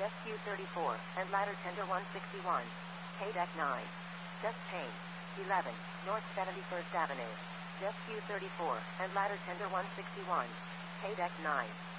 Just Q34, and ladder tender 161. Pay deck 9. Just change. 11, North 71st Avenue. Just Q34, and ladder tender 161. Pay deck 9.